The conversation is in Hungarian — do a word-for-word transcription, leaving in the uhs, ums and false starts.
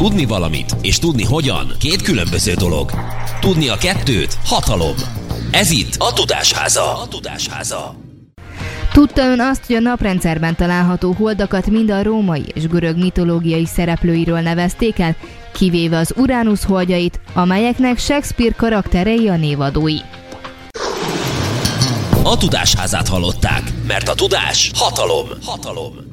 Tudni valamit és tudni hogyan két különböző dolog. Tudni a kettőt hatalom. Ez itt a Tudásháza. A Tudásháza. Tudta ön azt, hogy a naprendszerben található holdakat mind a római és görög mitológiai szereplőiről nevezték el, kivéve az Uránusz holdjait, amelyeknek Shakespeare karakterei a névadói. A Tudásházát hallották, mert a tudás hatalom. Hatalom.